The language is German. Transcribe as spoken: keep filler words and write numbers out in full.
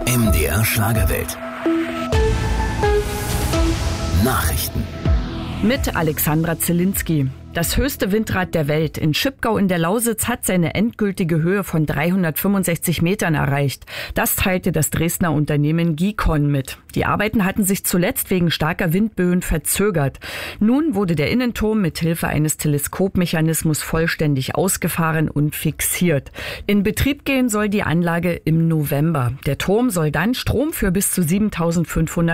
M D R Schlagerwelt. Nachrichten. Mit Alexandra Zielinski. Das höchste Windrad der Welt in Schipgau in der Lausitz hat seine endgültige Höhe von dreihundertfünfundsechzig Metern erreicht. Das teilte das Dresdner Unternehmen Gicon mit. Die Arbeiten hatten sich zuletzt wegen starker Windböen verzögert. Nun wurde der Innenturm mit Hilfe eines Teleskopmechanismus vollständig ausgefahren und fixiert. In Betrieb gehen soll die Anlage im November. Der Turm soll dann Strom für bis zu siebentausendfünfhundert